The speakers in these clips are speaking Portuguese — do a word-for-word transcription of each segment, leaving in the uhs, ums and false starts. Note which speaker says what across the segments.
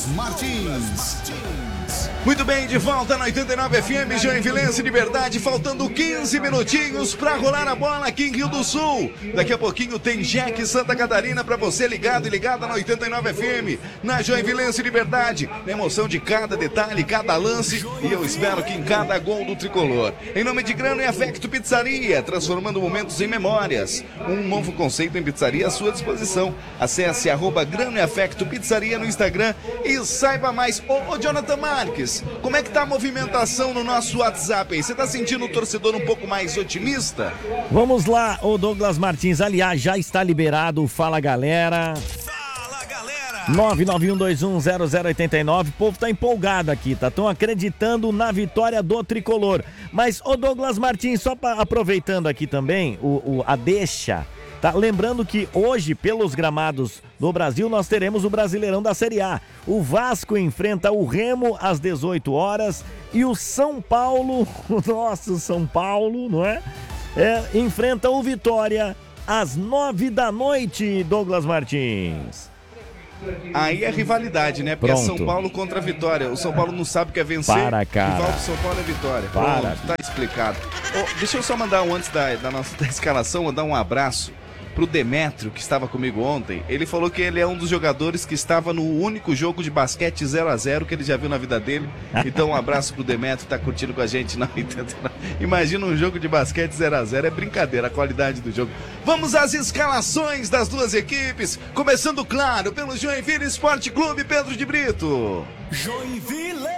Speaker 1: Martins.
Speaker 2: Muito bem, de volta na oitenta e nove F M, Joinvilense Liberdade, faltando quinze minutinhos para rolar a bola aqui em Rio do Sul. Daqui a pouquinho tem Jack Santa Catarina para você ligado e ligada na oitenta e nove F M, na Joinvilense Liberdade. Na emoção de cada detalhe, cada lance, e eu espero que em cada gol do tricolor. Em nome de Grano e Afecto Pizzaria, transformando momentos em memórias. Um novo conceito em pizzaria à sua disposição. Acesse arroba Grano e Afecto Pizzaria no Instagram e saiba mais. Ô, ô Jonathan Marques, como é que tá a movimentação no nosso WhatsApp aí? Você tá sentindo o torcedor um pouco mais otimista?
Speaker 3: Vamos lá, o Douglas Martins, aliás, já está liberado. Fala, galera.
Speaker 1: Fala, galera.
Speaker 3: nove nove um dois um zero zero oito nove. O povo tá empolgado aqui, tá? Estão acreditando na vitória do tricolor. Mas, ô Douglas Martins, só pra, aproveitando aqui também o, o, a deixa... Tá, lembrando que hoje, pelos gramados do Brasil, nós teremos o Brasileirão da Série A. O Vasco enfrenta o Remo às dezoito horas e o São Paulo, o nosso São Paulo, não é? é enfrenta o Vitória às nove da noite, Douglas Martins.
Speaker 2: Aí é rivalidade, né? Porque
Speaker 3: Pronto.
Speaker 2: é São Paulo contra a Vitória. O São Paulo não sabe o que é vencer.
Speaker 3: Para, cara.
Speaker 2: O rival do São Paulo é Vitória.
Speaker 3: Para.
Speaker 2: Pronto, tá explicado. Oh, deixa eu só mandar um, antes da, da nossa da escalação, mandar um abraço pro Demétrio, que estava comigo ontem. Ele falou que ele é um dos jogadores que estava no único jogo de basquete zero a zero que ele já viu na vida dele. Então um abraço pro Demétrio, tá curtindo com a gente na oitenta e nove. Imagina um jogo de basquete zero a zero, é brincadeira a qualidade do jogo. Vamos às escalações das duas equipes, começando, claro, pelo Joinville Esporte Clube, Pedro de Brito.
Speaker 1: Joinville.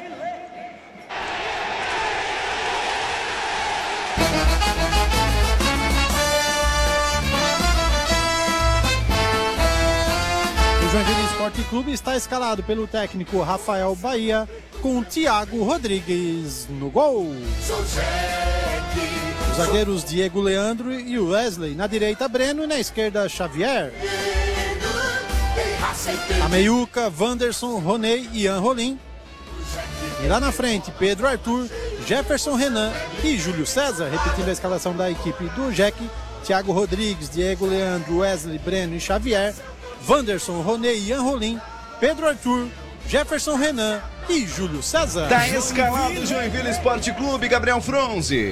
Speaker 4: O Joinville Esporte Clube está escalado pelo técnico Rafael Bahia, com Thiago Rodrigues no gol. Os zagueiros Diego Leandro e Wesley, na direita Breno e na esquerda Xavier. A meiuca, Wanderson, Roney e Ian Rolim. E lá na frente, Pedro Arthur, Jefferson Renan e Júlio César, repetindo a escalação da equipe do Jack. Thiago Rodrigues, Diego Leandro, Wesley, Breno e Xavier. Wanderson, Roney, Ian Rolim, Pedro Arthur, Jefferson Renan e Júlio César.
Speaker 2: Tá escalado o Joinville Esporte Clube, Gabriel Fronzi.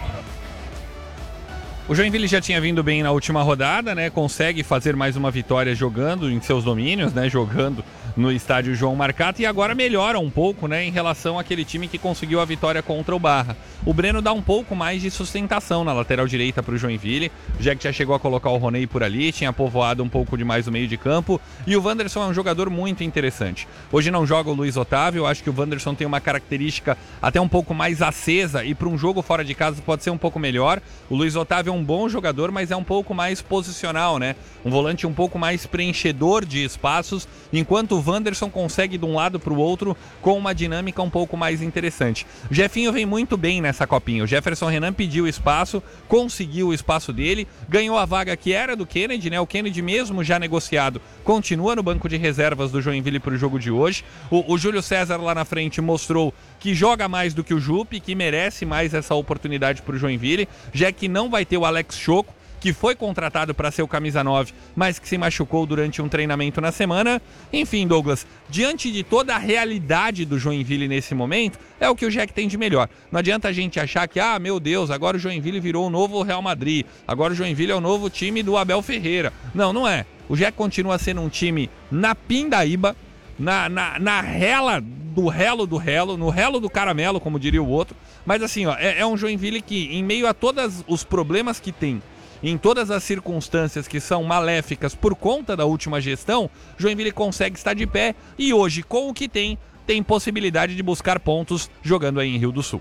Speaker 5: O Joinville já tinha vindo bem na última rodada, né? Consegue fazer mais uma vitória jogando em seus domínios, né? Jogando no estádio João Marcato, e agora melhora um pouco, né? Em relação àquele time que conseguiu a vitória contra o Barra. O Breno dá um pouco mais de sustentação na lateral direita para o Joinville. O Jack já chegou a colocar o Roney por ali, tinha povoado um pouco demais o meio de campo. E o Wanderson é um jogador muito interessante. Hoje não joga o Luiz Otávio, eu acho que o Wanderson tem uma característica até um pouco mais acesa, e para um jogo fora de casa pode ser um pouco melhor. O Luiz Otávio é um bom jogador, mas é um pouco mais posicional, né? Um volante um pouco mais preenchedor de espaços, enquanto o Wanderson consegue de um lado para o outro com uma dinâmica um pouco mais interessante. O Jefinho vem muito bem nessa copinha. O Jefferson Renan pediu espaço, conseguiu o espaço dele, ganhou a vaga que era do Kennedy, né? O Kennedy, mesmo já negociado, continua no banco de reservas do Joinville para o jogo de hoje. O, o Júlio César lá na frente mostrou que joga mais do que o Jupe, que merece mais essa oportunidade para o Joinville, já que não vai ter o Alex Choco, que foi contratado para ser o camisa nove, mas que se machucou durante um treinamento na semana. Enfim, Douglas, diante de toda a realidade do Joinville nesse momento, é o que o Jack tem de melhor. Não adianta a gente achar que, ah, meu Deus, agora o Joinville virou o novo Real Madrid, agora o Joinville é o novo time do Abel Ferreira. Não, não é. O Jack continua sendo um time na pindaíba, na, na, na rela do relo do relo, no relo do caramelo, como diria o outro. Mas assim, ó, é, é um Joinville que, em meio a todos os problemas que tem, em todas as circunstâncias que são maléficas por conta da última gestão, Joinville consegue estar de pé e hoje, com o que tem, tem possibilidade de buscar pontos jogando aí em Rio do Sul.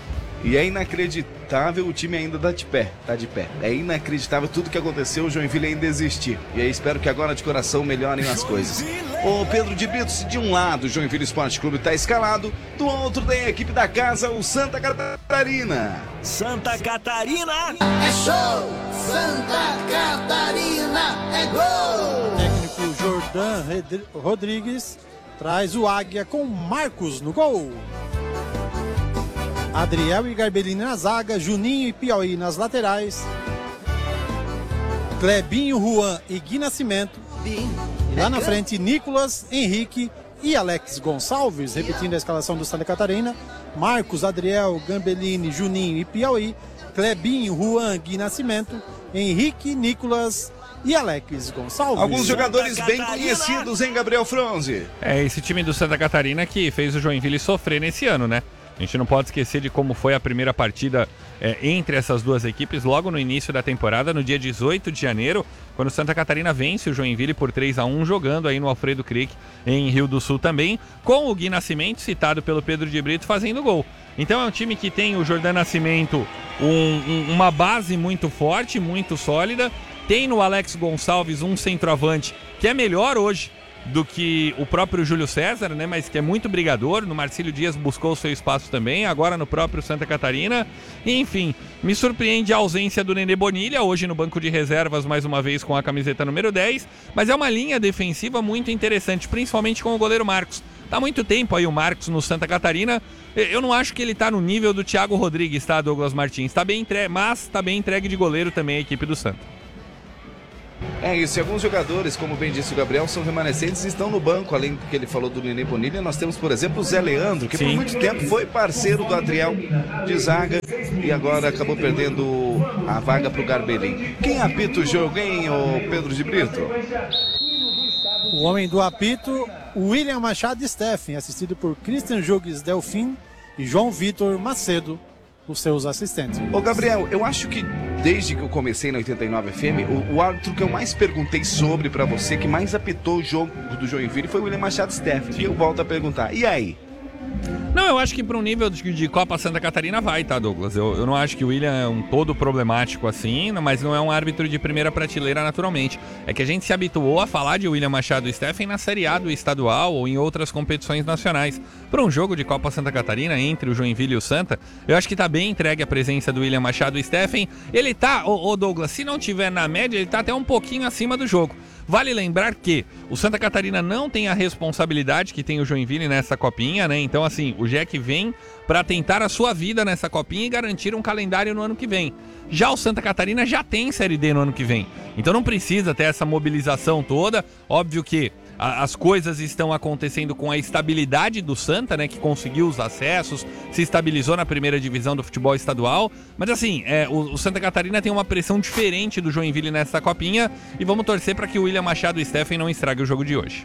Speaker 2: E é inacreditável, o time ainda tá de pé, tá de pé. É inacreditável tudo que aconteceu, o Joinville ainda existir. E aí espero que agora de coração melhorem as coisas. Ô Pedro de Brito, se de um lado o Joinville Esporte Clube tá escalado, do outro tem a equipe da casa, o Santa Catarina.
Speaker 3: Santa Catarina!
Speaker 1: É show! Santa Catarina é gol!
Speaker 4: O técnico Jordan Rodrigues traz o Águia com Marcos no gol. Adriel e Garbellini na zaga, Juninho e Piauí nas laterais, Clebinho, Juan e Gui Nascimento. E lá na frente, Nicolas, Henrique, e Alex Gonçalves, repetindo a escalação do Santa Catarina, Marcos, Adriel, Gambellini, Juninho e Piauí, Clebinho, Juan, Gui Nascimento, Henrique, Nicolas e Alex Gonçalves.
Speaker 2: Alguns jogadores bem conhecidos, hein, Gabriel Fronzi?
Speaker 5: É esse time do Santa Catarina que fez o Joinville sofrer nesse ano, né? A gente não pode esquecer de como foi a primeira partida é, entre essas duas equipes logo no início da temporada, no dia dezoito de janeiro, quando o Santa Catarina vence o Joinville por três a um, jogando aí no Alfredo Crick, em Rio do Sul também, com o Gui Nascimento, citado pelo Pedro de Brito, fazendo gol. Então é um time que tem o Jordan Nascimento, um, um, uma base muito forte, muito sólida, tem no Alex Gonçalves um centroavante que é melhor hoje do que o próprio Júlio César, né, mas que é muito brigador. No Marcílio Dias buscou o seu espaço também, agora no próprio Santa Catarina. E, enfim, me surpreende a ausência do Nenê Bonilha, hoje no banco de reservas, mais uma vez com a camiseta número dez, mas é uma linha defensiva muito interessante, principalmente com o goleiro Marcos. Tá há muito tempo aí o Marcos no Santa Catarina. Eu não acho que ele tá no nível do Thiago Rodrigues, tá, Douglas Martins? Tá bem entregue, mas tá bem entregue de goleiro também a equipe do Santa.
Speaker 2: É isso, e alguns jogadores, como bem disse o Gabriel, são remanescentes e estão no banco. Além do que ele falou do Nenê Bonilha, nós temos, por exemplo, o Zé Leandro, que Sim. por muito tempo foi parceiro do Adriel de zaga e agora acabou perdendo a vaga para o Garbelin. Quem apita o jogo, hein, ô Pedro de Brito?
Speaker 4: O homem do apito, William Machado Steffen, assistido por Christian Jogues Delfim e João Vitor Macedo, os seus assistentes.
Speaker 2: Ô Gabriel, eu acho que desde que eu comecei na oitenta e nove F M, o, o árbitro que eu mais perguntei sobre pra você, que mais apitou o jogo do Joinville, foi o William Machado Steffen. E eu volto a perguntar, e aí?
Speaker 5: Não, eu acho que para um nível de, de Copa Santa Catarina vai, tá, Douglas? Eu, eu não acho que o William é um todo problemático assim, mas não é um árbitro de primeira prateleira naturalmente. É que a gente se habituou a falar de William Machado Steffen na Série A do estadual ou em outras competições nacionais. Para um jogo de Copa Santa Catarina entre o Joinville e o Santa, eu acho que tá bem entregue a presença do William Machado Steffen. Ele tá, ô, ô Douglas, se não tiver na média, ele tá até um pouquinho acima do jogo. Vale lembrar que o Santa Catarina não tem a responsabilidade que tem o Joinville nessa copinha, né? Então, assim, o Jack vem para tentar a sua vida nessa copinha e garantir um calendário no ano que vem. Já o Santa Catarina já tem Série D no ano que vem. Então não precisa ter essa mobilização toda. Óbvio que a, as coisas estão acontecendo com a estabilidade do Santa, né? Que conseguiu os acessos, se estabilizou na primeira divisão do futebol estadual. Mas assim, é, o, o Santa Catarina tem uma pressão diferente do Joinville nessa copinha. E vamos torcer para que o William Machado Steffen não estrague o jogo de hoje.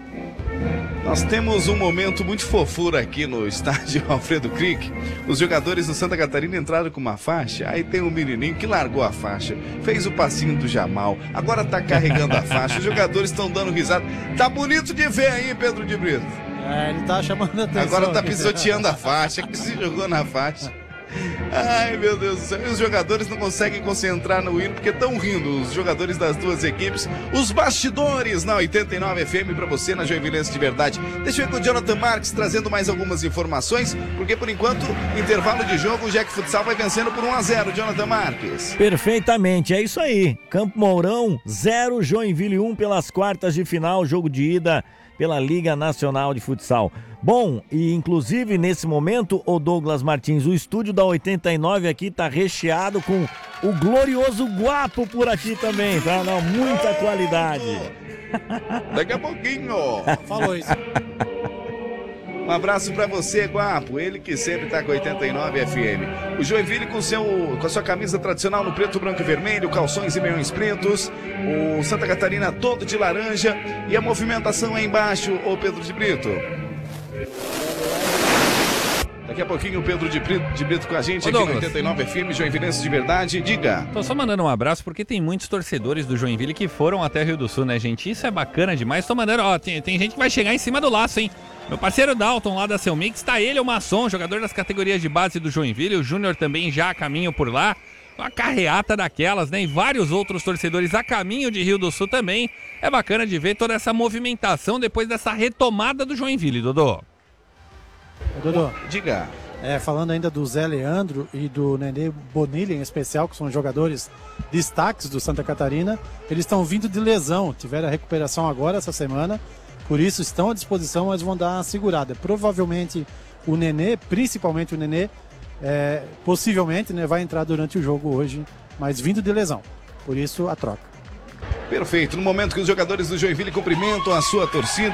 Speaker 2: Nós temos um momento muito fofura aqui no estádio Alfredo Crick. Os jogadores do Santa Catarina entraram com uma faixa, aí tem um menininho que largou a faixa, fez o passinho do Jamal, agora tá carregando a faixa, os jogadores estão dando risada. Tá bonito de ver aí, Pedro de Brito.
Speaker 4: É, ele tá chamando a atenção.
Speaker 2: Agora tá pisoteando a faixa, que se jogou na faixa. Ai, meu Deus do céu. E os jogadores não conseguem concentrar no hino porque estão rindo, os jogadores das duas equipes. Os bastidores na oitenta e nove F M pra você na Joinvilense de Verdade. Deixa eu ir com o Jonathan Marques trazendo mais algumas informações, porque por enquanto, intervalo de jogo, o Jack Futsal vai vencendo por um a zero, Jonathan Marques.
Speaker 3: Perfeitamente, é isso aí. Campo Mourão, zero, Joinville um pelas quartas de final, jogo de ida pela Liga Nacional de Futsal. Bom, e inclusive nesse momento, o Douglas Martins, o estúdio da oitenta e nove aqui tá recheado com o glorioso Guapo por aqui também, tá? Não, muita qualidade.
Speaker 2: Daqui a pouquinho.
Speaker 4: Falou isso.
Speaker 2: Um abraço pra você, Guapo, ele que sempre tá com oitenta e nove F M. O Joinville com, seu, com a sua camisa tradicional no preto, branco e vermelho, calções e meiões pretos. O Santa Catarina todo de laranja. E a movimentação aí embaixo, ô Pedro de Brito. Daqui a pouquinho o Pedro de Brito, de Brito com a gente
Speaker 5: Ô,
Speaker 2: aqui
Speaker 5: Douglas.
Speaker 2: no oitenta e nove F M, Joinvilense de Verdade. Diga.
Speaker 5: Tô só mandando um abraço porque tem muitos torcedores do Joinville que foram até Rio do Sul, né, gente? Isso é bacana demais. Tô mandando, ó, tem, tem gente que vai chegar em cima do laço, hein? Meu parceiro Dalton lá da Seu Mix, tá ele, o Masson, jogador das categorias de base do Joinville. O Júnior também já a caminho por lá. Uma carreata daquelas, né? E vários outros torcedores a caminho de Rio do Sul também. É bacana de ver toda essa movimentação depois dessa retomada do Joinville, Dodô.
Speaker 4: Dodô,
Speaker 2: Diga.
Speaker 4: é, falando ainda do Zé Leandro e do Nenê Bonilha em especial, que são jogadores destaques do Santa Catarina, eles estão vindo de lesão, tiveram a recuperação agora essa semana, por isso estão à disposição, mas vão dar uma segurada. Provavelmente o Nenê, principalmente o Nenê, é, possivelmente, né, vai entrar durante o jogo hoje, mas vindo de lesão, por isso a troca.
Speaker 2: Perfeito. No momento que os jogadores do Joinville cumprimentam a sua torcida,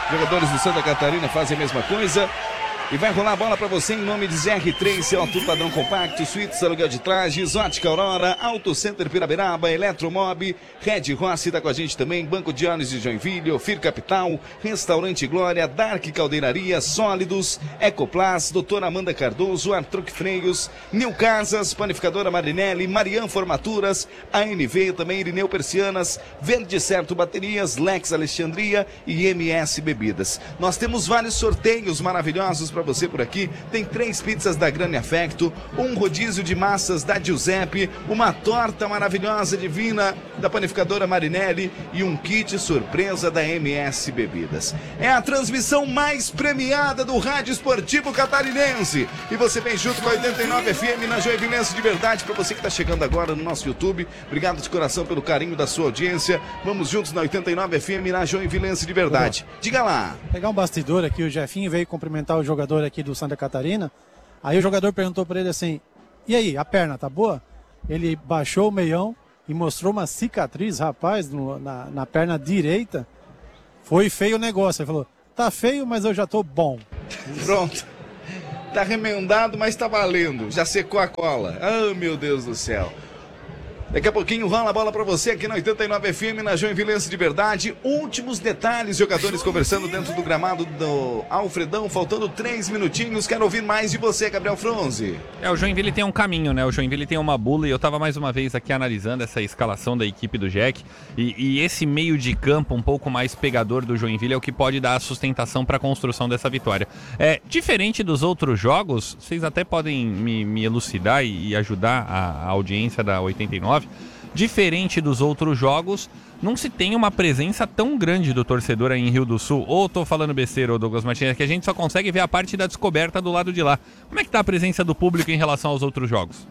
Speaker 2: Jogadores do Santa Catarina fazem a mesma coisa. E vai rolar a bola para você em nome de Z R três, seu auto padrão compacto, suítes, aluguel de trajes, Ótica Aurora, Auto Center Pirabiraba, Eletromob, Red Rossi tá com a gente também, Banco de Olhos de Joinville, Ofir Capital, Restaurante Glória, Dark Caldeiraria, Sólidos, Ecoplas, Doutora Amanda Cardoso, Artruc Freios, Nil Casas, Panificadora Marinelli, Marian Formaturas, A N V, também Irineu Persianas, Verde Certo Baterias, Lex Alexandria e M S Bebidas. Nós temos vários sorteios maravilhosos para você por aqui. Tem três pizzas da Grande Afecto, um rodízio de massas da Giuseppe, uma torta maravilhosa divina da Panificadora Marinelli e um kit surpresa da M S Bebidas. É a transmissão mais premiada do Rádio Esportivo Catarinense. E você vem junto com a oitenta e nove F M na Joinvilense de Verdade. Para você que está chegando agora no nosso YouTube, obrigado de coração pelo carinho da sua audiência. Vamos juntos na oitenta e nove F M na Joinvilense de Verdade. Diga lá.
Speaker 4: Pegar um bastidor aqui, o Jefinho veio cumprimentar o jogador aqui do Santa Catarina. Aí o jogador perguntou para ele assim: e aí, a perna tá boa? Ele baixou o meião e mostrou uma cicatriz, rapaz, no, na, na perna direita. Foi feio o negócio. Ele falou: tá feio, mas eu já tô bom.
Speaker 2: Pronto. Tá remendado, mas tá valendo. Já secou a cola. Ah, meu Deus do céu. Daqui a pouquinho rola a bola pra você aqui na oitenta e nove F M, na Joinvilense de Verdade. Últimos detalhes, jogadores conversando dentro do gramado do Alfredão, faltando três minutinhos. Quero ouvir mais de você, Gabriel Fronzi.
Speaker 5: É, o Joinville tem um caminho, né? O Joinville tem uma bula e eu tava mais uma vez aqui analisando essa escalação da equipe do Jack. E, e esse meio de campo um pouco mais pegador do Joinville é o que pode dar a sustentação para a construção dessa vitória. É, diferente dos outros jogos, vocês até podem me, me elucidar e, e ajudar a, a audiência da oitenta e nove. Diferente dos outros jogos, não se tem uma presença tão grande do torcedor aí em Rio do Sul. Ou tô falando besteira, ô Douglas Martins, é que a gente só consegue ver a parte da descoberta do lado de lá. Como é que tá a presença do público em relação aos outros jogos?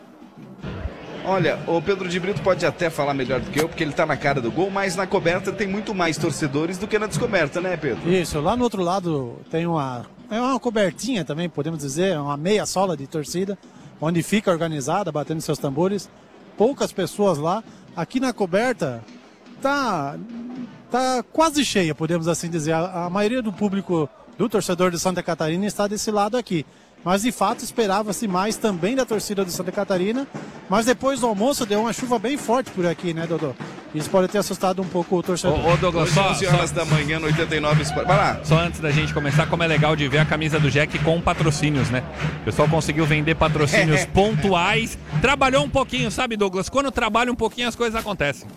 Speaker 2: Olha, o Pedro de Brito pode até falar melhor do que eu, porque ele tá na cara do gol, mas na coberta tem muito mais torcedores do que na descoberta, né, Pedro?
Speaker 4: Isso, lá no outro lado tem uma, é uma cobertinha também, podemos dizer, uma meia sola de torcida, onde fica organizada, batendo seus tambores. Poucas pessoas lá. Aqui na coberta tá, tá quase cheia, podemos assim dizer. A, a maioria do público, do torcedor de Santa Catarina, está desse lado aqui. Mas de fato esperava-se mais também da torcida do Santa Catarina. Mas depois do almoço deu uma chuva bem forte por aqui, né, Dodô? Isso pode ter assustado um pouco o torcedor.
Speaker 5: Ô, ô Douglas, só,
Speaker 2: onze horas
Speaker 5: só,
Speaker 2: da manhã no oitenta e nove Sport. Vai lá.
Speaker 5: Só antes da gente começar, como é legal de ver a camisa do Jack com patrocínios, né? O pessoal conseguiu vender patrocínios pontuais. Trabalhou um pouquinho, sabe, Douglas? Quando trabalha um pouquinho as coisas acontecem.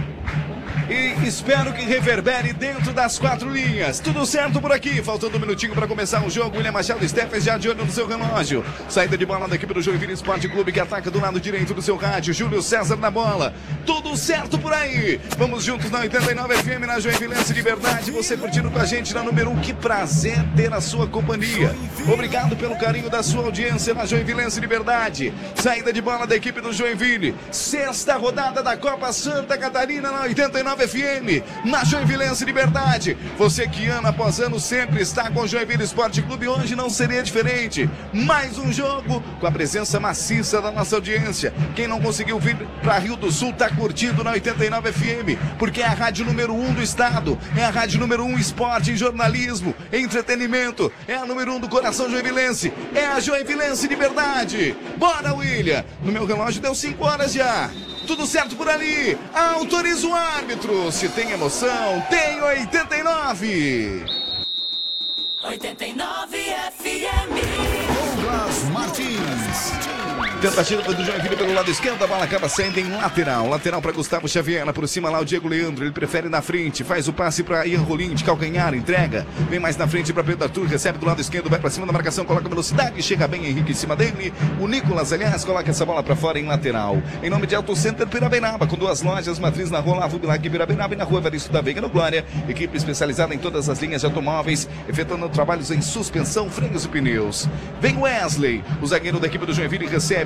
Speaker 2: E espero que reverbere dentro das quatro linhas. Tudo certo por aqui. Faltando um minutinho para começar o jogo. William Machado Steffes já de olho no seu relógio. Saída de bola da equipe do Joinville Esporte Clube, que ataca do lado direito do seu rádio. Júlio César na bola. Tudo certo por aí. Vamos juntos na oitenta e nove F M, na Joinvilense de Verdade. Você curtindo com a gente na número um. Que prazer ter a sua companhia. Obrigado pelo carinho da sua audiência na Joinvilense de Verdade. Saída de bola da equipe do Joinville. Sexta rodada da Copa Santa Catarina na oitenta e nove F M, na Joinvilense de Verdade. Você que ano após ano sempre está com o Joinville Esporte Clube, hoje não seria diferente. Mais um jogo com a presença maciça da nossa audiência. Quem não conseguiu vir para Rio do Sul está curtindo na oitenta e nove F M, porque é a rádio número um do estado, é a rádio número um esporte, jornalismo, entretenimento, é a número um do coração joinvilense, é a Joinvilense de Verdade. Bora, William! No meu relógio deu cinco horas já. Tudo certo por ali. Autoriza o árbitro. Se tem emoção, tem oitenta e nove.
Speaker 1: oitenta e nove F M. Douglas Martins.
Speaker 2: Tentativa do Joinville pelo lado esquerdo, a bola acaba saindo em lateral. Lateral para Gustavo Xavier, por cima lá o Diego Leandro, ele prefere na frente, faz o passe para Ian Rolim, de calcanhar, entrega. Vem mais na frente para Pedro Arthur, recebe do lado esquerdo, vai para cima da marcação, coloca velocidade, chega bem Henrique em cima dele. O Nicolas, aliás, coloca essa bola para fora em lateral. Em nome de Auto Center Pirabinaba, com duas lojas, matriz na rua Lavo Bilac Pirabinaba e na rua Evaristo da Veiga no Glória. Equipe especializada em todas as linhas de automóveis, efetuando trabalhos em suspensão, freios e pneus. Vem Wesley, o zagueiro da equipe do Joinville, recebe.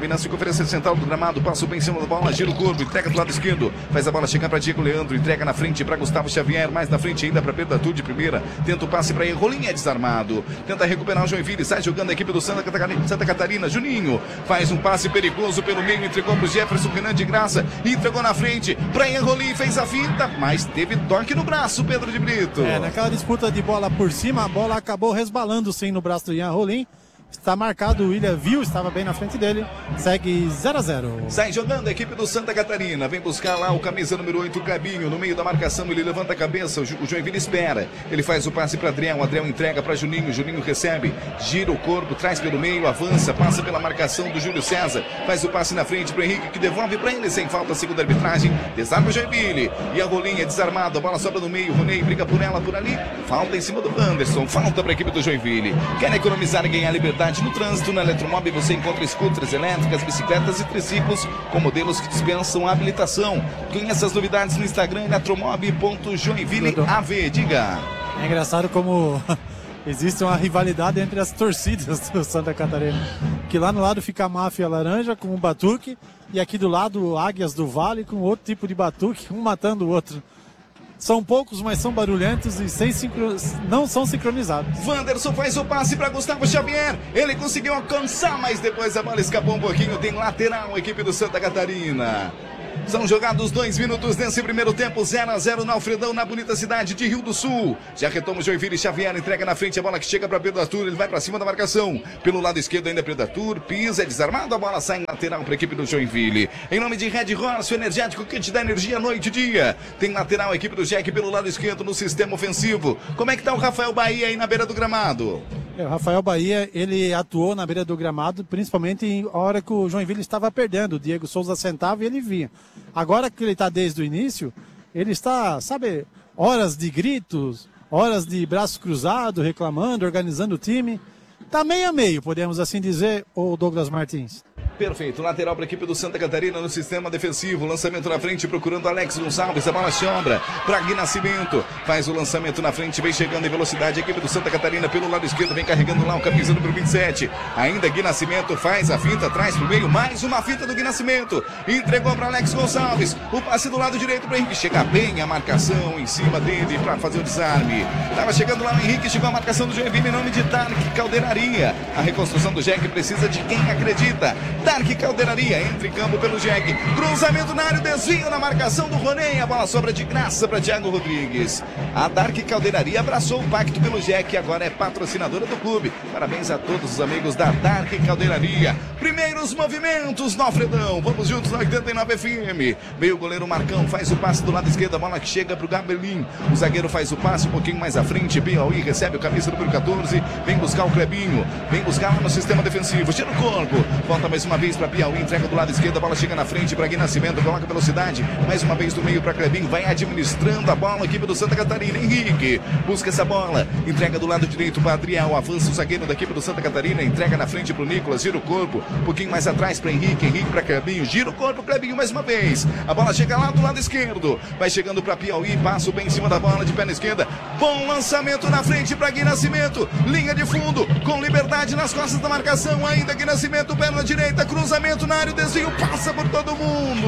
Speaker 2: na circunferência central do gramado, passa bem em cima da bola, gira o corpo, entrega do lado esquerdo, faz a bola chegar para Diego Leandro, entrega na frente para Gustavo Xavier, mais na frente ainda para Pedro Arthur de primeira, tenta o passe para Rolim, é desarmado, tenta recuperar o Joinville, sai jogando a equipe do Santa Catarina, Santa Catarina, Juninho, faz um passe perigoso pelo meio, entregou para o Jefferson Renan de graça, entregou na frente para Rolim, fez a finta, mas teve toque no braço, Pedro de Brito.
Speaker 4: É, naquela disputa de bola por cima, a bola acabou resbalando sim no braço do Ian Rolim. Está marcado, o William viu, estava bem na frente dele. Segue zero a zero.
Speaker 2: Sai jogando a equipe do Santa Catarina. Vem buscar lá o camisa número oito, o Gabinho. No meio da marcação, ele levanta a cabeça. O, jo o Joinville espera. Ele faz o passe para Adriel. Adriel entrega para Juninho. Juninho recebe, gira o corpo, traz pelo meio, avança, passa pela marcação do Júlio César. Faz o passe na frente para Henrique, que devolve para ele sem falta. Segunda arbitragem. Desarma o Joinville. E a Rolim é desarmado. A bola sobra no meio. Ronei briga por ela por ali. Falta em cima do Anderson. Falta para a equipe do Joinville. Quer economizar e ganhar liberdade no trânsito? Na Eletromob você encontra scooters elétricas, bicicletas e triciclos com modelos que dispensam a habilitação. Conheça as novidades no Instagram eletromob ponto joinville A V. Diga.
Speaker 4: É engraçado como existe uma rivalidade entre as torcidas do Santa Catarina. Que lá no lado fica a Máfia Laranja com um batuque e aqui do lado Águias do Vale com outro tipo de batuque, um matando o outro. São poucos, mas são barulhentos e sem sincro... não são sincronizados.
Speaker 2: Wanderson faz o passe para Gustavo Xavier. Ele conseguiu alcançar, mas depois a bola escapou um pouquinho. Tem lateral a equipe do Santa Catarina. São jogados dois minutos nesse primeiro tempo, zero a zero no Alfredão, na bonita cidade de Rio do Sul. Já retoma o Joinville, Xavier entrega na frente a bola que chega para Pedro Arthur, ele vai para cima da marcação. Pelo lado esquerdo ainda Pedro Arthur, pisa, é desarmado, a bola sai em lateral para a equipe do Joinville. Em nome de Red Horse, o energético que te dá energia noite e dia. Tem lateral a equipe do Jack pelo lado esquerdo no sistema ofensivo. Como é que tá o Rafael Bahia aí na beira do gramado?
Speaker 4: É, o Rafael Bahia, ele atuou na beira do gramado, principalmente em hora que o Joinville estava perdendo. O Diego Souza sentava e ele vinha. Agora que ele está desde o início, ele está, sabe, horas de gritos, horas de braço cruzado, reclamando, organizando o time. Está meio a meio, podemos assim dizer, o Douglas Martins.
Speaker 2: Perfeito, lateral para a equipe do Santa Catarina no sistema defensivo, lançamento na frente procurando Alex Gonçalves, a bola sobra para Gui Nascimento, faz o lançamento na frente, vem chegando em velocidade a equipe do Santa Catarina pelo lado esquerdo, vem carregando lá o camisa número vinte e sete, ainda Gui Nascimento faz a finta, traz pro meio, mais uma finta do Gui Nascimento, entregou para Alex Gonçalves, o passe do lado direito para Henrique, chega bem a marcação em cima dele para fazer o desarme, estava chegando lá o Henrique, chegou a marcação do Joinville em nome de Dark Caldeiraria, a reconstrução do Jack precisa de quem acredita. Dark Caldeiraria, entra em campo pelo Jack, cruzamento na área, desvio na marcação do Ronei, a bola sobra de graça para Thiago Rodrigues. A Dark Caldeiraria abraçou o pacto pelo Jack e agora é patrocinadora do clube. Parabéns a todos os amigos da Dark Caldeiraria. Primeiros movimentos no Alfredão, vamos juntos na oitenta e nove F M. Veio o goleiro Marcão, faz o passe do lado esquerdo, a bola que chega para o Gabelim. O zagueiro faz o passe um pouquinho mais à frente, Piauí recebe o camisa número quatorze, vem buscar o Clebinho, vem buscar lá no sistema defensivo, tira o corpo, volta mais uma vez para Piauí, entrega do lado esquerdo, a bola chega na frente para Gui Nascimento, coloca velocidade, mais uma vez do meio para Clebinho, vai administrando a bola a equipe do Santa Catarina, Henrique, busca essa bola, entrega do lado direito para Adriel, avança o zagueiro da equipe do Santa Catarina, entrega na frente para o Nicolas, gira o corpo, um pouquinho mais atrás para Henrique, Henrique para Clebinho, gira o corpo, Clebinho mais uma vez, a bola chega lá do lado esquerdo, vai chegando para Piauí, passa bem em cima da bola de perna esquerda, bom lançamento na frente para Gui Nascimento, linha de fundo, com liberdade nas costas da marcação, ainda Gui Nascimento, perna direita, cruzamento na área, o desvio passa por todo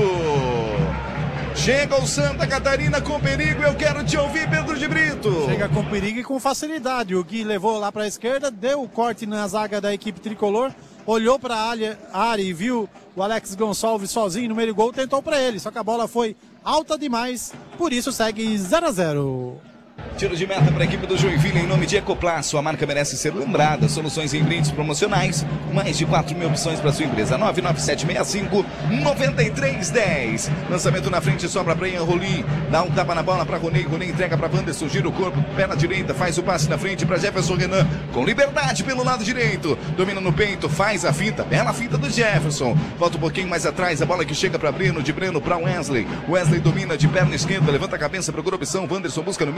Speaker 2: mundo. Chega o Santa Catarina com perigo, eu quero te ouvir, Pedro de Brito.
Speaker 4: Chega com perigo e com facilidade. O Gui levou lá para a esquerda, deu o corte na zaga da equipe tricolor, olhou para a área, área e viu o Alex Gonçalves sozinho no meio do gol, tentou para ele, só que a bola foi alta demais, por isso segue zero a zero.
Speaker 2: Tiro de meta para a equipe do Joinville em nome de Ecoplaço. A marca merece ser lembrada. Soluções em brindes promocionais. Mais de quatro mil opções para sua empresa. nove nove sete seis cinco nove três um zero. Lançamento na frente, sobra para Ian Rolim. Dá um tapa na bola para Ronei. Ronei entrega para Wanderson. Gira o corpo, perna direita. Faz o passe na frente para Jefferson Renan. Com liberdade pelo lado direito. Domina no peito, faz a finta. Bela finta do Jefferson. Volta um pouquinho mais atrás. A bola que chega para Breno. De Breno para Wesley. Wesley domina de perna esquerda. Levanta a cabeça, procura a opção. Wanderson busca no meio de primeira.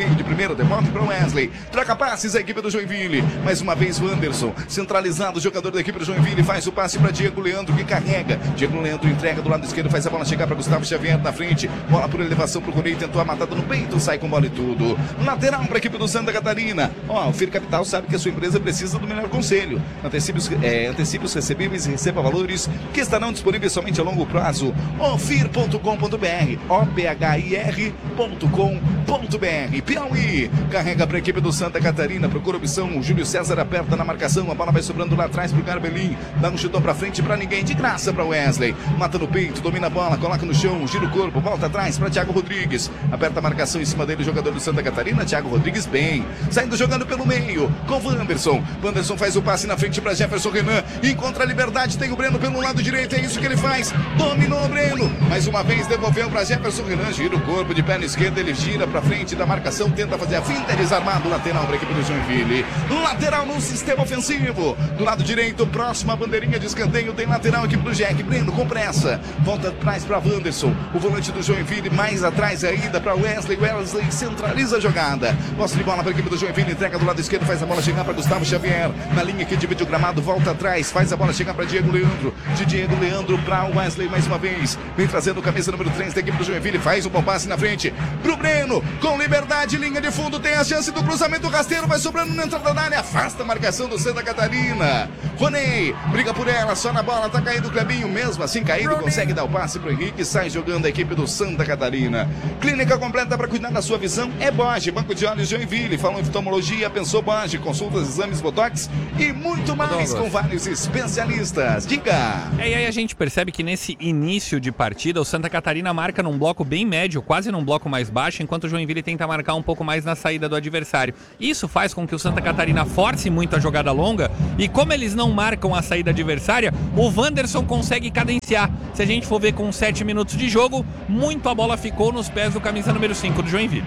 Speaker 2: primeira, devolve para Wesley. Troca passes a equipe do Joinville. Mais uma vez, Wanderson, centralizado, jogador da equipe do Joinville, faz o passe para Diego Leandro, que carrega. Diego Leandro entrega do lado esquerdo, faz a bola chegar para Gustavo Xavier na frente. Bola por elevação pro Ronei, tentou a matada no peito, sai com bola e tudo. Lateral para a equipe do Santa Catarina. Ó, oh, o Fir Capital sabe que a sua empresa precisa do melhor conselho. Antecipe os, é, antecipe os recebíveis e receba valores que estarão disponíveis somente a longo prazo. ofir ponto com ponto br, O P H I R ponto com ponto br. Piauí carrega para a equipe do Santa Catarina, procura opção, o Júlio César aperta na marcação, a bola vai sobrando lá atrás pro Garbelim, dá um chutão pra frente pra ninguém, de graça pra Wesley, mata no peito, domina a bola, coloca no chão, gira o corpo, volta atrás pra Thiago Rodrigues, aperta a marcação em cima dele, o jogador do Santa Catarina, Thiago Rodrigues bem, saindo jogando pelo meio, com Wanderson, Wanderson faz o passe na frente pra Jefferson Renan, encontra a liberdade, tem o Breno pelo lado direito, é isso que ele faz, dominou o Breno, mais uma vez devolveu pra Jefferson Renan, gira o corpo de perna esquerda, ele gira pra frente da marcação, tenta fazer a finta, desarmado, lateral pra equipe do Joinville, lateral no sistema ofensivo, do lado direito, próximo à bandeirinha de escanteio, tem lateral, equipe do Jack, Breno com pressa, volta atrás para Wanderson, o volante do Joinville, mais atrás ainda para Wesley, Wesley centraliza a jogada, posse de bola para a equipe do Joinville, entrega do lado esquerdo, faz a bola chegar para Gustavo Xavier, na linha que divide o gramado, volta atrás, faz a bola chegar para Diego Leandro, de Diego Leandro para Wesley mais uma vez, vem trazendo camisa número três da equipe do Joinville, faz o bom passe na frente, pro Breno, com liberdade, linha de fundo, tem a chance do cruzamento rasteiro, vai sobrando na entrada da área, afasta a marcação do Santa Catarina, Ronei, briga por ela, só na bola, tá caído o Clebinho, mesmo assim caído, consegue dar o passe pro Henrique, sai jogando a equipe do Santa Catarina. Clínica completa para cuidar da sua visão é Boge, Banco de Olhos Joinville, falou em oftalmologia, pensou Boge, consultas, exames, botox e muito mais com vários especialistas. Diga!
Speaker 5: É, e aí a gente percebe que nesse início de partida, o Santa Catarina marca num bloco bem médio, quase num bloco mais baixo, enquanto o Joinville tenta marcar um pouco mais na saída do adversário. Isso faz com que o Santa Catarina force muito a jogada longa e como eles não marcam a saída adversária, o Wanderson consegue cadenciar. Se a gente for ver com sete minutos de jogo, muito a bola ficou nos pés do camisa número cinco do Joinville.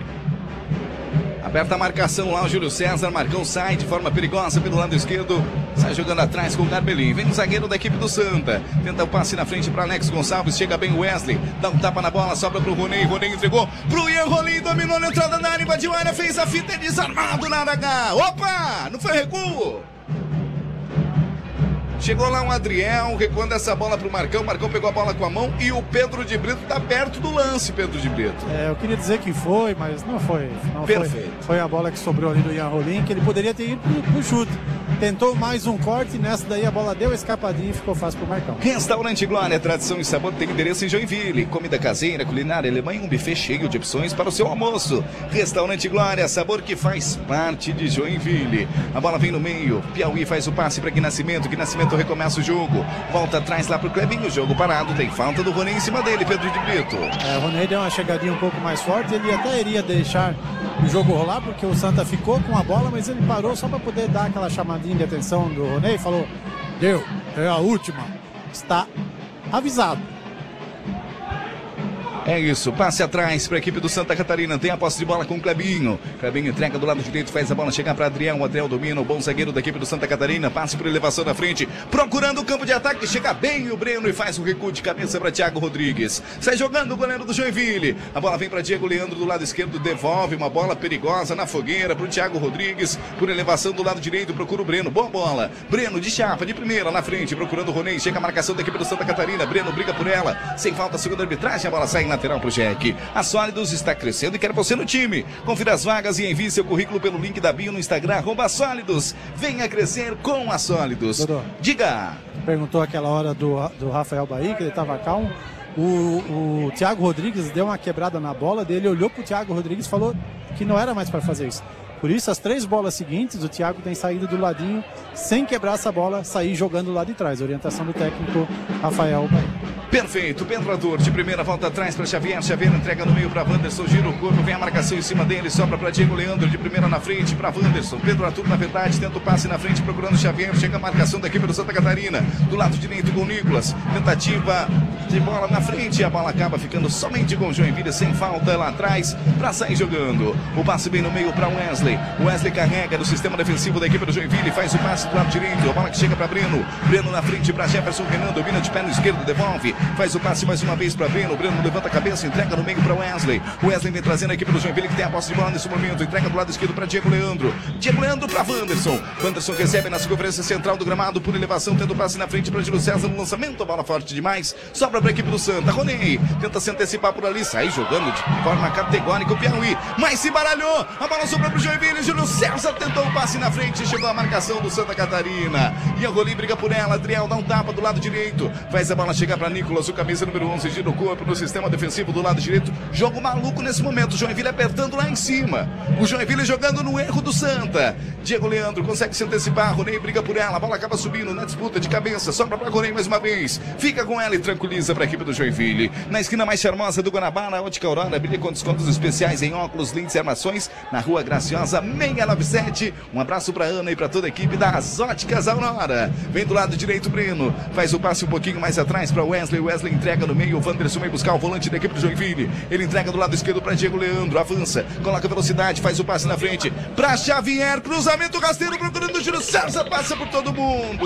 Speaker 2: Aperta a marcação lá, o Júlio César, Marcão sai de forma perigosa pelo lado esquerdo, sai jogando atrás com o Garbelim, vem o zagueiro da equipe do Santa, tenta o passe na frente para Alex Gonçalves, chega bem o Wesley, dá um tapa na bola, sobra pro Ronei, Ronei entregou pro Ian Rolim, dominou na entrada da área, invadiu a área, fez a fita, desarmado na área H, opa, não foi recuo? Chegou lá um Adriel, recuando essa bola pro Marcão, Marcão pegou a bola com a mão e o Pedro de Brito tá perto do lance, Pedro de Brito.
Speaker 4: É, eu queria dizer que foi, mas não foi. Não
Speaker 2: Perfeito.
Speaker 4: Foi, foi a bola que sobrou ali do Ian Rolim, que ele poderia ter ido pro, pro chute. Tentou mais um corte, nessa daí a bola deu escapadinha e ficou fácil pro Marcão.
Speaker 2: Restaurante Glória, tradição e sabor, tem endereço em Joinville. Comida caseira, culinária alemã e um buffet cheio de opções para o seu almoço. Restaurante Glória, sabor que faz parte de Joinville. A bola vem no meio, Piauí faz o passe para Gui Nascimento, Gui Nascimento recomeça o jogo. Volta atrás lá pro Clebinho, jogo parado, tem falta do Ronei em cima dele, Pedro de Brito.
Speaker 4: É, o Ronei deu uma chegadinha um pouco mais forte, ele até iria deixar o jogo rolar, porque o Santa ficou com a bola, mas ele parou só para poder dar aquela chamadinha de atenção do Ronei, falou, deu, é a última, está avisado.
Speaker 2: É isso, passe atrás para a equipe do Santa Catarina, tem a posse de bola com o Clebinho. Clebinho entrega do lado direito, faz a bola chegar para Adriel, o Adriel domina, o bom zagueiro da equipe do Santa Catarina, passe por elevação na frente, procurando o campo de ataque, chega bem o Breno e faz o recuo de cabeça para Thiago Rodrigues. Sai jogando o goleiro do Joinville, a bola vem para Diego Leandro do lado esquerdo, devolve uma bola perigosa na fogueira para o Thiago Rodrigues, por elevação do lado direito, procura o Breno, boa bola, Breno de chapa, de primeira na frente, procurando o Ronei, chega a marcação da equipe do Santa Catarina, Breno briga por ela, sem falta, segunda arbitragem, a bola sai em lateral pro Jack. A Sólidos está crescendo e quer você no time. Confira as vagas e envie seu currículo pelo link da bio no Instagram, arroba Sólidos. Venha crescer com a Sólidos.
Speaker 4: Dodô,
Speaker 2: diga!
Speaker 4: Perguntou aquela hora do, do Rafael Bahia, que ele estava calmo. O, o Thiago Rodrigues deu uma quebrada na bola dele, olhou pro Thiago Rodrigues e falou que não era mais para fazer isso. Por isso, as três bolas seguintes, o Thiago tem saído do ladinho, sem quebrar essa bola, sair jogando lá de trás. Orientação do técnico Rafael Bahia.
Speaker 2: Perfeito, Pedro Arthur de primeira, volta atrás para Xavier, Xavier entrega no meio para Wanderson, gira o corpo, vem a marcação em cima dele, sobra para Diego Leandro, de primeira na frente para Wanderson, Pedro Arthur na verdade, tenta o passe na frente procurando Xavier, chega a marcação da equipe do Santa Catarina, do lado direito com o Nicolas, tentativa de bola na frente, a bola acaba ficando somente com o Joinville, sem falta lá atrás, para sair jogando, o passe bem no meio para Wesley, Wesley. Wesley carrega no sistema defensivo da equipe do Joinville, faz o passe do lado direito, a bola que chega para Breno. Breno na frente para Jefferson Renan, domina de pé no esquerdo, devolve, faz o passe mais uma vez para Breno. Breno levanta a cabeça, entrega no meio para Wesley. Wesley vem trazendo a equipe do Joinville que tem a posse de bola nesse momento, entrega do lado esquerdo para Diego Leandro. Diego Leandro para Wanderson. Wanderson recebe na circunferência central do gramado por elevação, tendo passe na frente para Júlio César no lançamento, a bola forte demais, sobra para a equipe do Santa. Ronei tenta se antecipar por ali, sai jogando de forma categórica o Piauí, mas se baralhou, a bola sobrou para o Joinville. Júlio César tentou o passe na frente, chegou a marcação do Santa Catarina. Ian Rolim briga por ela, Adriel dá um tapa do lado direito, faz a bola chegar para Nicolas, o camisa número onze, gira o corpo no sistema defensivo do lado direito. Jogo maluco nesse momento, o Joinville apertando lá em cima, o Joinville jogando no erro do Santa. Diego Leandro consegue se antecipar, Ronei briga por ela, a bola acaba subindo na disputa de cabeça, sobra para Ronei mais uma vez, fica com ela e tranquiliza para a equipe do Joinville. Na esquina mais charmosa do Guanabara, a Ótica Aurora, brilha com descontos especiais em óculos, lentes e armações, na Rua Graciosa seiscentos e noventa e sete. Um abraço para Ana e para toda a equipe das Óticas Aurora. Vem do lado direito Breno, faz o passe um pouquinho mais atrás para Wesley, Wesley entrega no meio, o Wanderson vai buscar o volante da equipe do Joinville, ele entrega do lado esquerdo para Diego Leandro, avança, coloca velocidade, faz o passe na frente para Xavier, cruzamento rasteiro procurando o Júlio César, passa por todo mundo.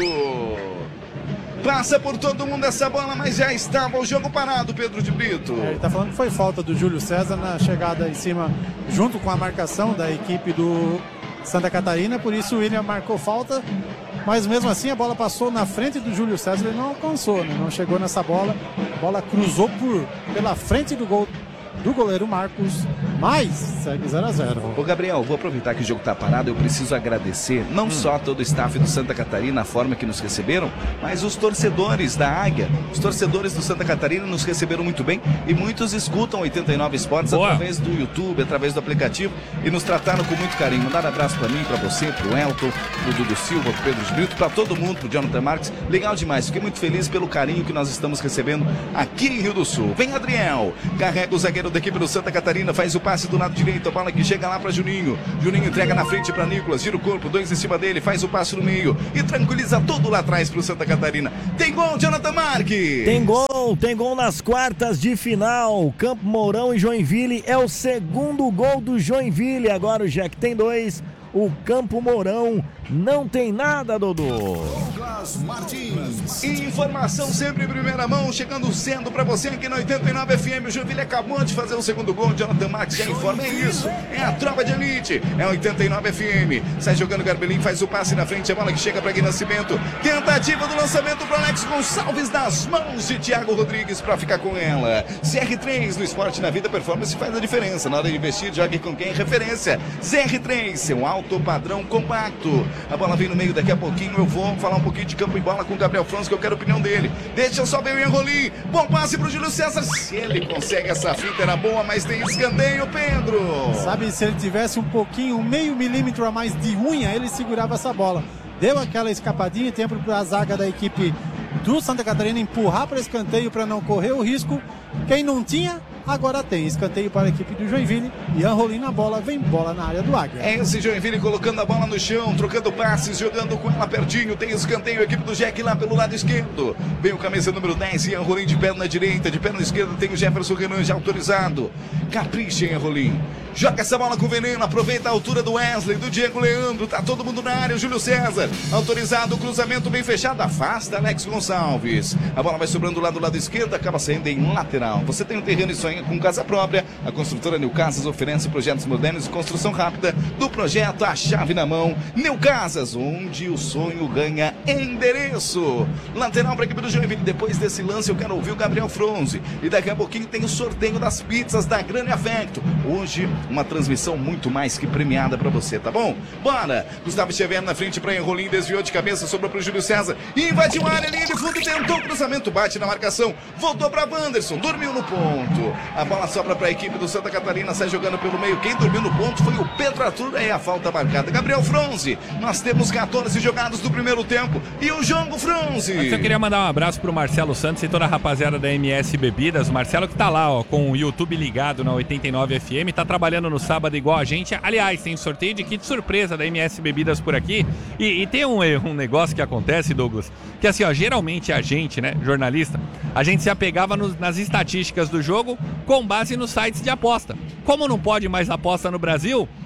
Speaker 2: Passa por todo mundo essa bola, mas já estava o jogo parado, Pedro de Brito.
Speaker 4: É, ele tá falando que foi falta do Júlio César na chegada em cima, junto com a marcação da equipe do Santa Catarina, por isso o William marcou falta, mas mesmo assim a bola passou na frente do Júlio César, ele não alcançou, né? Não chegou nessa bola, a bola cruzou por, pela frente do gol do goleiro Marcos, mas segue zero a zero.
Speaker 2: Ô Gabriel, vou aproveitar que o jogo tá parado, eu preciso agradecer não hum. só todo o staff do Santa Catarina, a forma que nos receberam, mas os torcedores da Águia, os torcedores do Santa Catarina nos receberam muito bem e muitos escutam oitenta e nove Esportes Boa. através do YouTube, através do aplicativo e nos trataram com muito carinho. Mandaram abraço pra mim, pra você, pro Elton, pro Dudu Silva, pro Pedro de Brito, pra todo mundo, pro Jonathan Marques. Legal demais, fiquei muito feliz pelo carinho que nós estamos recebendo aqui em Rio do Sul. Vem Adriel, carrega o zagueiro da equipe do Santa Catarina, faz o passe do lado direito, a bola que chega lá para Juninho. Juninho entrega na frente para Nicolas, gira o corpo, dois em cima dele, faz o passe no meio e tranquiliza todo lá atrás pro Santa Catarina. Tem gol, Jonathan Marques!
Speaker 3: Tem gol, tem gol nas quartas de final. Campo Mourão e Joinville é o segundo gol do Joinville. Agora o Jack tem dois, o Campo Mourão não tem nada, Dodô.
Speaker 1: Douglas Martins.
Speaker 2: Informação sempre em primeira mão, chegando cedo pra você aqui na oitenta e nove F M. O Joinville acabou de fazer o segundo gol. Jonathan Marques já informa, é isso. É a tropa de elite. É oitenta e nove F M. Sai jogando Garbelim, faz o passe na frente. A bola que chega pra Gui Nascimento. Tentativa do lançamento para Alex Gonçalves nas mãos de Thiago Rodrigues pra ficar com ela. C R três no esporte, na vida, performance faz a diferença. Na hora de investir, jogue com quem? Referência. C R três, seu alto padrão compacto. A bola vem no meio, daqui a pouquinho eu vou falar um pouquinho de campo e bola com o Gabriel Franz, que eu quero a opinião dele. Deixa eu só ver o Ian Rolim. Bom passe pro Júlio César. Se ele consegue essa fita, era boa, mas tem escanteio, Pedro.
Speaker 4: Sabe, se ele tivesse um pouquinho, um meio milímetro a mais de unha, ele segurava essa bola. Deu aquela escapadinha, tempo para a zaga da equipe do Santa Catarina empurrar para escanteio para não correr o risco. Quem não tinha, agora tem. Escanteio para a equipe do Joinville. Ian Rolim na bola, vem bola na área do Águia.
Speaker 2: É esse Joinville colocando a bola no chão, trocando passes, jogando com ela pertinho. Tem escanteio, a equipe do Jack lá pelo lado esquerdo. Vem o camisa número dez, Ian Rolim de perna direita, de perna esquerda tem o Jefferson Renan já autorizado. Capricha, Ian Rolim. Joga essa bola com veneno, aproveita a altura do Wesley, do Diego Leandro, tá todo mundo na área, o Júlio César, autorizado, o cruzamento bem fechado, afasta Alex Gonçalves. A bola vai sobrando lá do lado esquerdo, acaba saindo em lateral. Você tem um terreno e sonha com casa própria? A construtora New Casas oferece projetos modernos de construção rápida, do projeto A Chave na Mão. New Casas, onde o sonho ganha endereço. Lateral para a equipe do Joinville. Depois desse lance eu quero ouvir o Gabriel Fronzi. E daqui a pouquinho tem o sorteio das pizzas da Grande Afecto. Hoje uma transmissão muito mais que premiada pra você, tá bom? Bora! Gustavo Xavier na frente pra Enrolim, desviou de cabeça, sobrou pro Júlio César, invadiu a área, linha de fundo, tentou o cruzamento, bate na marcação, voltou pra Wanderson, dormiu no ponto. A bola sobra pra equipe do Santa Catarina, sai jogando pelo meio. Quem dormiu no ponto foi o Pedro Arthur, aí a falta marcada. Gabriel Fronzi, nós temos quatorze jogados do primeiro tempo e o jogo Fronzi.
Speaker 5: Eu queria mandar um abraço pro Marcelo Santos e toda a rapaziada da M S Bebidas. O Marcelo que tá lá, ó, com o YouTube ligado na oitenta e nove F M, tá trabalhando no sábado igual a gente. Aliás, tem sorteio de kit surpresa da M S Bebidas por aqui. E, e tem um, um negócio que acontece, Douglas, que assim, ó, geralmente a gente, né, jornalista, a gente se apegava nos, nas estatísticas do jogo com base nos sites de aposta. Como não pode mais aposta no Brasil,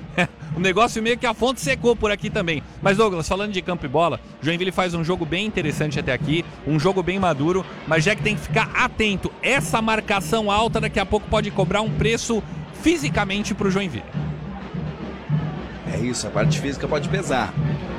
Speaker 5: o negócio meio que a fonte secou por aqui também. Mas Douglas, falando de campo e bola, Joinville faz um jogo bem interessante até aqui, um jogo bem maduro, mas já que tem que ficar atento, essa marcação alta daqui a pouco pode cobrar um preço fisicamente pro Joinville.
Speaker 2: É isso, a parte física pode pesar.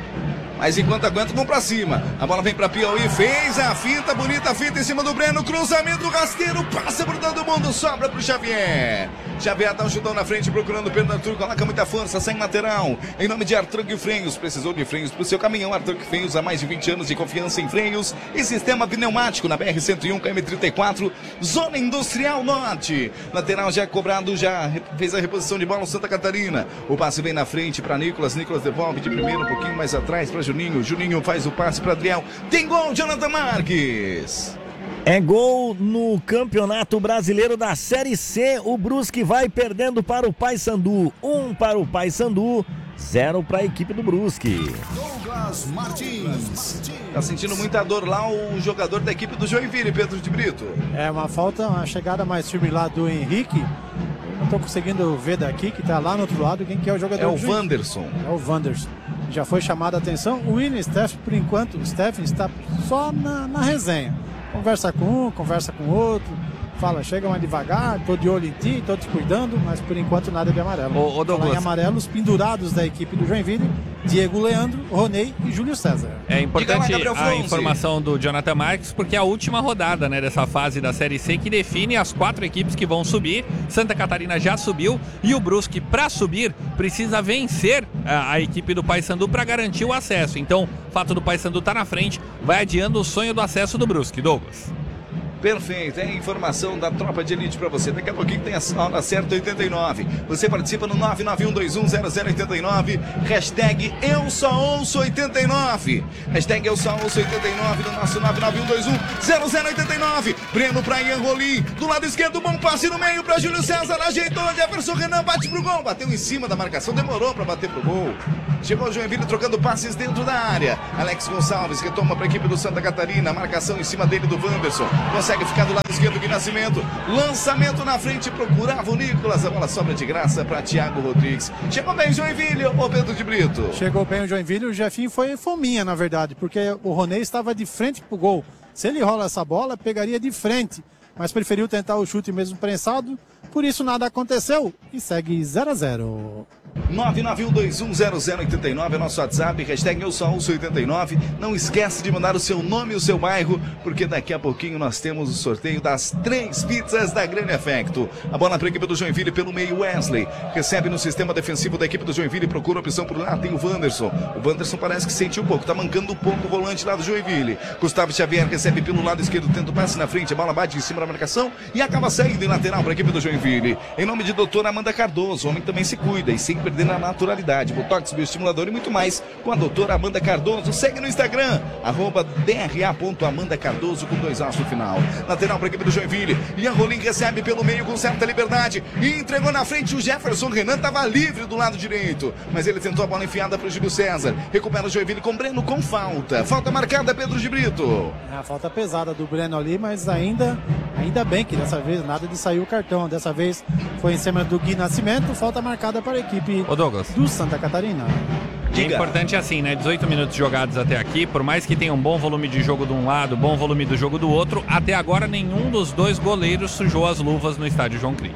Speaker 2: Mas enquanto aguenta, vamos pra cima. A bola vem pra Piauí, fez a finta, bonita finta em cima do Breno. Cruzamento rasteiro, passa por todo mundo, sobra pro Xavier. Xavier dá um chutão na frente, procurando o Pedro Arthur, coloca muita força, sem lateral. Em nome de Artrunk Freios, precisou de freios pro seu caminhão. Artrunk Freios, há mais de vinte anos de confiança em freios e sistema pneumático na B R cento e um, K M trinta e quatro, Zona Industrial Norte. Lateral já cobrado, já fez a reposição de bola o Santa Catarina. O passe vem na frente para Nicolas, Nicolas devolve de primeiro, um pouquinho mais atrás para Juninho. Juninho faz o passe para Adriel. Tem gol, Jonathan Marques.
Speaker 3: É gol no Campeonato Brasileiro da Série C. O Brusque vai perdendo para o Paysandu. Um para o Paysandu, zero para a equipe do Brusque.
Speaker 1: Douglas Martins.
Speaker 2: Tá sentindo muita dor lá o jogador da equipe do Joinville, Pedro de Brito.
Speaker 4: É uma falta, uma chegada mais firme lá do Henrique. Não tô conseguindo ver daqui, que tá lá no outro lado, quem que é o jogador.
Speaker 2: É o
Speaker 4: do Joinville.
Speaker 2: Wanderson.
Speaker 4: É o Wanderson. Já foi chamada a atenção. O William Steff, por enquanto, o Steffen está só na, na resenha. Conversa com um, conversa com outro, fala, chega mais devagar, tô de olho em ti, tô te cuidando, mas por enquanto nada de amarelo.
Speaker 5: Ô, ô, Douglas.
Speaker 4: Falar em amarelo, os pendurados da equipe do Joinville, Diego Leandro, Ronei e Júlio César.
Speaker 5: É importante
Speaker 2: Diga lá, Gabriel
Speaker 5: a
Speaker 2: Fonzi.
Speaker 5: informação do Jonathan Marques, porque é a última rodada, né, dessa fase da Série C que define as quatro equipes que vão subir. Santa Catarina já subiu e o Brusque, para subir, precisa vencer a, a equipe do Paysandu para garantir o acesso. Então, o fato do Paysandu estar na frente vai adiando o sonho do acesso do Brusque. Douglas.
Speaker 2: Perfeito, é informação da tropa de elite pra você. Daqui a pouquinho tem a hora certa oitenta e nove. Você participa no nove nove um dois um zero zero oito nove. Hashtag Eu Só Ouço oitenta e nove. Hashtag Eu Só Ouço oitenta e nove no nosso nove nove um dois um zero zero oito nove. Breno pra Ian Rolim. Do lado esquerdo, bom passe no meio pra Júlio César. Ajeitou, Jefferson Renan bate pro gol. Bateu em cima da marcação, demorou pra bater pro gol. Chegou o Joinville trocando passes dentro da área. Alex Gonçalves retoma pra equipe do Santa Catarina. Marcação em cima dele do Wanderson. Consegue ficar do lado esquerdo do Nascimento. Lançamento na frente, procurava o Nicolas. A bola sobra de graça para Thiago Rodrigues. Chegou bem Joinville, ô Pedro de Brito.
Speaker 4: Chegou bem o Joinville, o Jefinho foi fominha, na verdade, porque o Ronei estava de frente pro gol. Se ele rola essa bola, pegaria de frente, mas preferiu tentar o chute mesmo prensado. Por isso nada aconteceu e segue zero a zero.
Speaker 2: nove nove um dois um zero zero oito nove é nosso WhatsApp, hashtag Eu Só Ouço oitenta e nove. Não esquece de mandar o seu nome e o seu bairro, porque daqui a pouquinho nós temos o sorteio das três pizzas da Grande Efecto. A bola para a equipe do Joinville pelo meio, Wesley. Recebe no sistema defensivo da equipe do Joinville, procura a opção por lá, tem o Wanderson. O Wanderson parece que sentiu um pouco, tá mancando um pouco o volante lá do Joinville. Gustavo Xavier recebe pelo lado esquerdo, tenta o passe na frente, a bola bate em cima da marcação e acaba saindo em lateral para a equipe do Joinville. Em nome de doutora Amanda Cardoso, o homem também se cuida e sem perder na naturalidade. Botox, bioestimulador e muito mais com a doutora Amanda Cardoso. Segue no Instagram, arroba D R A ponto Amanda Cardoso com dois As no final. Lateral para a equipe do Joinville. Ian Rolim recebe pelo meio com certa liberdade e entregou na frente. O Jefferson Renan estava livre do lado direito, mas ele tentou a bola enfiada para o Júlio César. Recupera o Joinville com Breno com falta. Falta marcada, Pedro de Brito.
Speaker 4: É a falta pesada do Breno ali, mas ainda, ainda bem que dessa vez nada de sair o cartão. Dessa vez foi em cima do Gui Nascimento, falta marcada para a equipe
Speaker 5: Ô Douglas.
Speaker 4: do Santa Catarina.
Speaker 5: É importante assim, né? dezoito minutos jogados até aqui, por mais que tenha um bom volume de jogo de um lado, bom volume do jogo do outro, até agora nenhum dos dois goleiros sujou as luvas no estádio João Crick.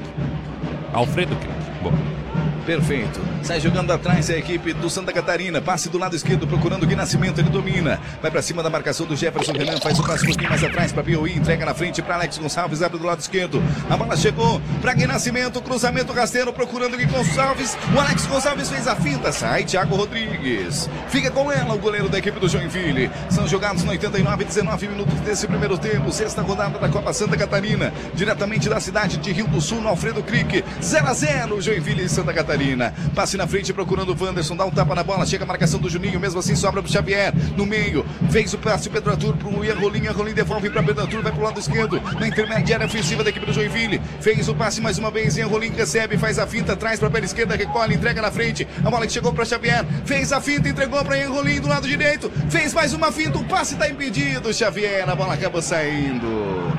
Speaker 5: Alfredo Crick. Bom.
Speaker 2: Perfeito. Sai jogando atrás a equipe do Santa Catarina. Passe do lado esquerdo procurando o Gui Nascimento. Ele domina. Vai pra cima da marcação do Jefferson Renan. Faz o passe um pouquinho mais atrás pra Piauí. Entrega na frente pra Alex Gonçalves. Abre do lado esquerdo. A bola chegou pra Gui Nascimento. Cruzamento rasteiro procurando o Gui Gonçalves. O Alex Gonçalves fez a finta. Sai Thiago Rodrigues. Fica com ela o goleiro da equipe do Joinville. São jogados no oitenta e nove, dezenove minutos desse primeiro tempo. Sexta rodada da Copa Santa Catarina. Diretamente da cidade de Rio do Sul, no Alfredo Crick. zero a zero Joinville e Santa Catarina. Passe na frente procurando o Wanderson, dá um tapa na bola, chega a marcação do Juninho, mesmo assim sobra pro Xavier, no meio, fez o passe o Pedro Arthur pro Ian Rolim, Ian Rolim devolve pra Pedro Arthur, vai pro lado esquerdo, na intermediária ofensiva da equipe do Joinville, fez o passe mais uma vez, Ian Rolim recebe, faz a finta, traz pra pela esquerda, recolhe, entrega na frente, a bola que chegou pra Xavier, fez a finta, entregou pra Ian Rolim do lado direito, fez mais uma finta, o passe tá impedido, Xavier, a bola acaba saindo.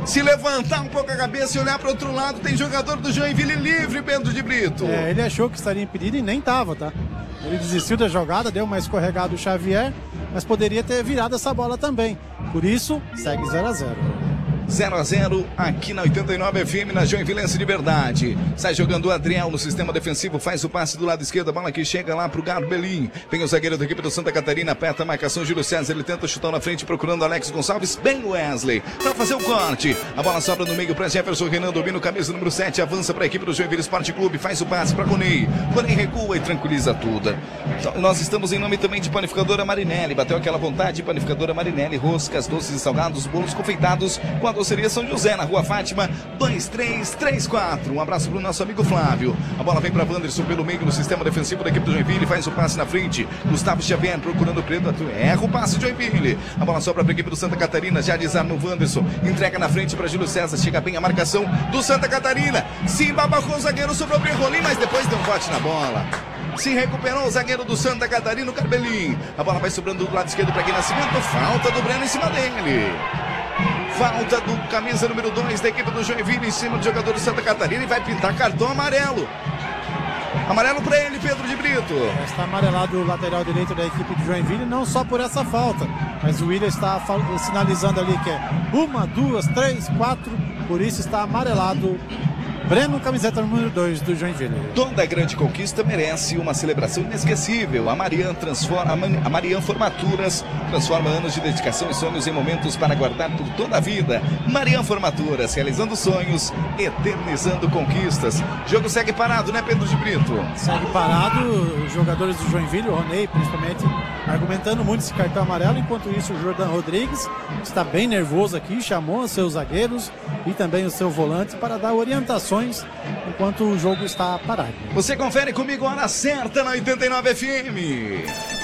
Speaker 2: se levantar um pouco a cabeça e olhar para outro lado, tem jogador do Joinville livre, Pedro de Brito.
Speaker 4: É, ele achou que estaria impedido e nem tava, tá? Ele desistiu da jogada, deu uma escorregada do Xavier, mas poderia ter virado essa bola também. Por isso, segue zero a zero.
Speaker 2: zero a zero aqui na oitenta e nove F M, na Joinvilense Liberdade. Sai jogando o Adriel no sistema defensivo, faz o passe do lado esquerdo, a bola que chega lá pro Garbelim. Vem o zagueiro da equipe do Santa Catarina, aperta a marcação, Júlio César, ele tenta chutar na frente, procurando Alex Gonçalves, bem Wesley, pra fazer o corte. A bola sobra no meio pra Jefferson Renan, domina o camisa número sete, avança pra equipe do Joinville Esporte Clube, faz o passe pra Conei. Conei recua e tranquiliza tudo. Então, nós estamos em nome também de Panificadora Marinelli, bateu aquela vontade, Panificadora Marinelli, roscas, doces e salgados, bolos confeitados com a doceria São José, na Rua Fátima, dois três três quatro. Um abraço pro nosso amigo Flávio. A bola vem para Wanderson pelo meio no sistema defensivo da equipe do Joinville, faz o passe na frente. Gustavo Xavier procurando o Credo, erra o passe de Joinville. A bola sobra para a equipe do Santa Catarina, já desarma o Wanderson, entrega na frente para Júlio César, chega bem a marcação do Santa Catarina. Se babacou o zagueiro, sobrou para Rolim, mas depois deu um bote na bola. Se recuperou o zagueiro do Santa Catarina, o Carbelim. A bola vai sobrando do lado esquerdo para Gui Nascimento, falta do Breno em cima dele. Falta do camisa número dois da equipe do Joinville em cima do jogador do Santa Catarina e vai pintar cartão amarelo. Amarelo para ele, Pedro de Brito.
Speaker 4: Está amarelado o lateral direito da equipe de Joinville, não só por essa falta, mas o William está sinalizando ali que é uma, duas, três, quatro, por isso está amarelado Breno, camiseta número dois do Joinville.
Speaker 2: Toda grande conquista merece uma celebração inesquecível. A Marian transforma, a Marian Formaturas transforma anos de dedicação e sonhos em momentos para guardar por toda a vida. Marian Formaturas, realizando sonhos, eternizando conquistas. O jogo segue parado, né, Pedro de Brito?
Speaker 4: Segue parado, os jogadores do Joinville, o Ronei principalmente, argumentando muito esse cartão amarelo. Enquanto isso, o Jordan Rodrigues está bem nervoso aqui, chamou os seus zagueiros e também o seu volante para dar orientações enquanto o jogo está parado.
Speaker 2: Você confere comigo a hora certa na oitenta e nove F M.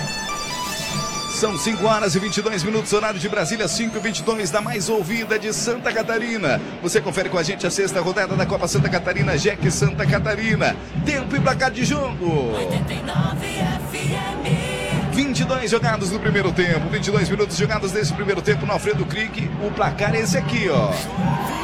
Speaker 2: São cinco horas e vinte e dois minutos, horário de Brasília, cinco e vinte e dois, da mais ouvida de Santa Catarina. Você confere com a gente a sexta rodada da Copa Santa Catarina, Jack Santa Catarina. Tempo e placar de jogo.
Speaker 6: oitenta e nove F M.
Speaker 2: vinte e dois jogados no primeiro tempo, vinte e dois minutos jogados nesse primeiro tempo no Alfredo Krieg. O placar é esse aqui, ó.